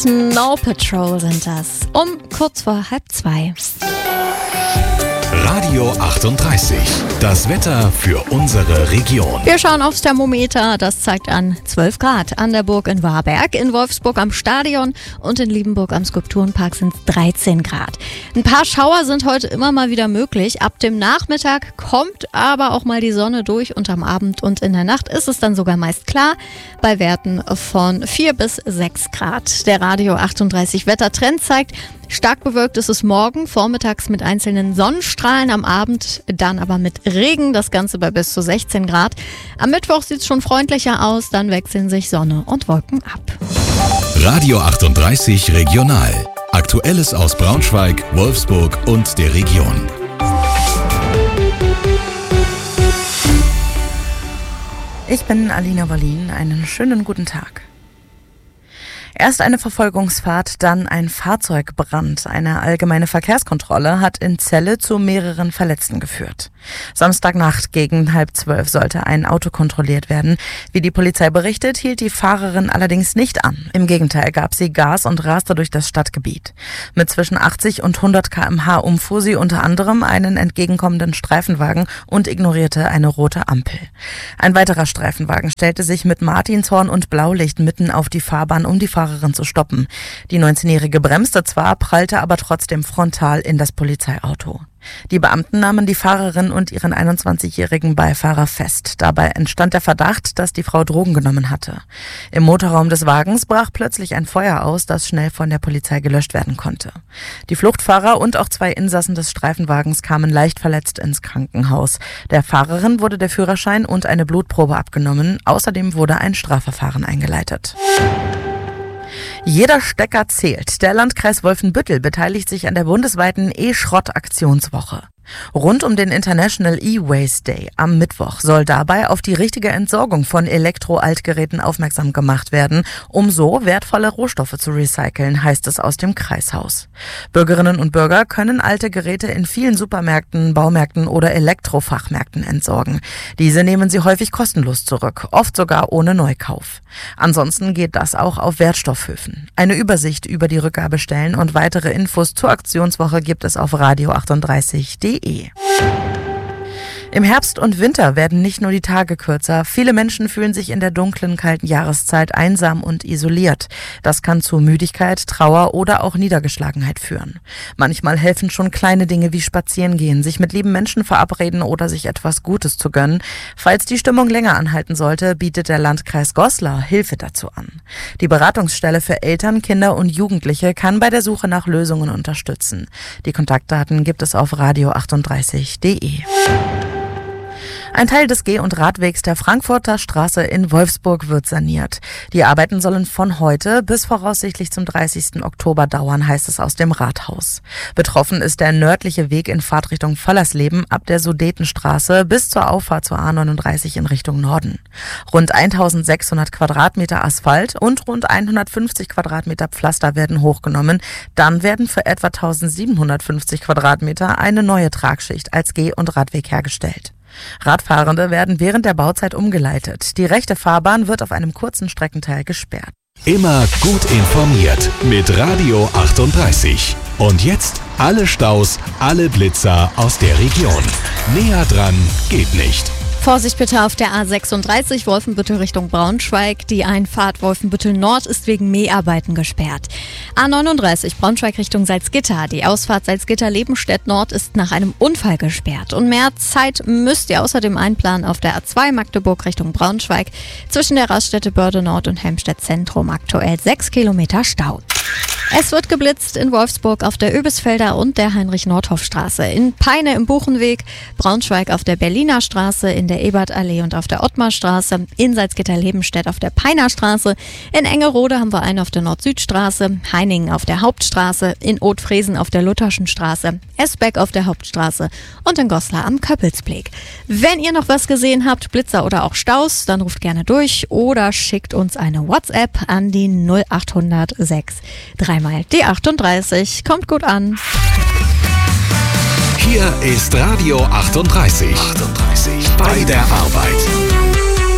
Snow Patrol sind das. Um kurz vor 1:30. Radio 38. Das Wetter für unsere Region. Wir schauen aufs Thermometer. Das zeigt an 12 Grad an der Burg in Warberg, in Wolfsburg am Stadion und in Liebenburg am Skulpturenpark sind es 13 Grad. Ein paar Schauer sind heute immer mal wieder möglich. Ab dem Nachmittag kommt aber auch mal die Sonne durch und am Abend und in der Nacht ist es dann sogar meist klar bei Werten von 4 bis 6 Grad. Der Radio 38 Wettertrend zeigt, stark bewölkt ist es morgen, vormittags mit einzelnen Sonnenstrahlen, am Abend dann aber mit Regen, das Ganze bei bis zu 16 Grad. Am Mittwoch sieht es schon freundlicher aus, dann wechseln sich Sonne und Wolken ab. Radio 38 Regional. Aktuelles aus Braunschweig, Wolfsburg und der Region. Ich bin Alina Wallin, einen schönen guten Tag. Erst eine Verfolgungsfahrt, dann ein Fahrzeugbrand. Eine allgemeine Verkehrskontrolle hat in Celle zu mehreren Verletzten geführt. Samstagnacht gegen 11:30 sollte ein Auto kontrolliert werden. Wie die Polizei berichtet, hielt die Fahrerin allerdings nicht an. Im Gegenteil gab sie Gas und raste durch das Stadtgebiet. Mit zwischen 80 und 100 km/h umfuhr sie unter anderem einen entgegenkommenden Streifenwagen und ignorierte eine rote Ampel. Ein weiterer Streifenwagen stellte sich mit Martinshorn und Blaulicht mitten auf die Fahrbahn, um die Fahrerin zu stoppen. Die 19-Jährige bremste zwar, prallte aber trotzdem frontal in das Polizeiauto. Die Beamten nahmen die Fahrerin und ihren 21-jährigen Beifahrer fest. Dabei entstand der Verdacht, dass die Frau Drogen genommen hatte. Im Motorraum des Wagens brach plötzlich ein Feuer aus, das schnell von der Polizei gelöscht werden konnte. Die Fluchtfahrer und auch 2 Insassen des Streifenwagens kamen leicht verletzt ins Krankenhaus. Der Fahrerin wurde der Führerschein und eine Blutprobe abgenommen. Außerdem wurde ein Strafverfahren eingeleitet. Jeder Stecker zählt. Der Landkreis Wolfenbüttel beteiligt sich an der bundesweiten E-Schrott-Aktionswoche. Rund um den International E-Waste Day am Mittwoch soll dabei auf die richtige Entsorgung von Elektro-Altgeräten aufmerksam gemacht werden, um so wertvolle Rohstoffe zu recyceln, heißt es aus dem Kreishaus. Bürgerinnen und Bürger können alte Geräte in vielen Supermärkten, Baumärkten oder Elektrofachmärkten entsorgen. Diese nehmen sie häufig kostenlos zurück, oft sogar ohne Neukauf. Ansonsten geht das auch auf Wertstoffhöfen. Eine Übersicht über die Rückgabestellen und weitere Infos zur Aktionswoche gibt es auf radio38.de. Im Herbst und Winter werden nicht nur die Tage kürzer. Viele Menschen fühlen sich in der dunklen, kalten Jahreszeit einsam und isoliert. Das kann zu Müdigkeit, Trauer oder auch Niedergeschlagenheit führen. Manchmal helfen schon kleine Dinge wie Spazierengehen, sich mit lieben Menschen verabreden oder sich etwas Gutes zu gönnen. Falls die Stimmung länger anhalten sollte, bietet der Landkreis Goslar Hilfe dazu an. Die Beratungsstelle für Eltern, Kinder und Jugendliche kann bei der Suche nach Lösungen unterstützen. Die Kontaktdaten gibt es auf radio38.de. Ein Teil des Geh- und Radwegs der Frankfurter Straße in Wolfsburg wird saniert. Die Arbeiten sollen von heute bis voraussichtlich zum 30. Oktober dauern, heißt es aus dem Rathaus. Betroffen ist der nördliche Weg in Fahrtrichtung Vollersleben ab der Sudetenstraße bis zur Auffahrt zur A39 in Richtung Norden. Rund 1600 Quadratmeter Asphalt und rund 150 Quadratmeter Pflaster werden hochgenommen. Dann werden für etwa 1750 Quadratmeter eine neue Tragschicht als Geh- und Radweg hergestellt. Radfahrende werden während der Bauzeit umgeleitet. Die rechte Fahrbahn wird auf einem kurzen Streckenteil gesperrt. Immer gut informiert mit Radio 38. Und jetzt alle Staus, alle Blitzer aus der Region. Näher dran geht nicht. Vorsicht bitte auf der A36 Wolfenbüttel Richtung Braunschweig. Die Einfahrt Wolfenbüttel Nord ist wegen Mäharbeiten gesperrt. A39 Braunschweig Richtung Salzgitter. Die Ausfahrt Salzgitter-Lebenstedt Nord ist nach einem Unfall gesperrt. Und mehr Zeit müsst ihr außerdem einplanen auf der A2 Magdeburg Richtung Braunschweig. Zwischen der Raststätte Börde Nord und Helmstedt Zentrum aktuell 6 Kilometer Stau. Es wird geblitzt in Wolfsburg auf der Öbisfelder und der Heinrich-Nordhoff-Straße, in Peine im Buchenweg, Braunschweig auf der Berliner Straße, in der Ebertallee und auf der Ottmarstraße, in Salzgitter-Lebenstedt auf der Peiner Straße, in Engerode haben wir einen auf der Nord-Süd-Straße, Heiningen auf der Hauptstraße, in Othfriesen auf der Lutherschen Straße, Esbeck auf der Hauptstraße und in Goslar am Köppelsblick. Wenn ihr noch was gesehen habt, Blitzer oder auch Staus, dann ruft gerne durch oder schickt uns eine WhatsApp an die 0800 6 3 die 38. Kommt gut an. Hier ist Radio 38. Bei der Arbeit.